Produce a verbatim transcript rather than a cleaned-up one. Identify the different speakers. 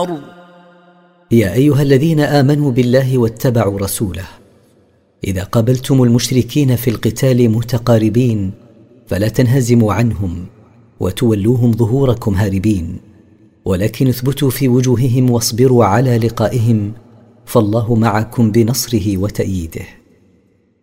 Speaker 1: كفروا.
Speaker 2: يا أيها الذين آمنوا بالله واتبعوا رسوله، إذا قابلتم المشركين في القتال متقاربين فلا تنهزموا عنهم وتولوهم ظهوركم هاربين، ولكن اثبتوا في وجوههم واصبروا على لقائهم، فالله معكم بنصره وتأييده.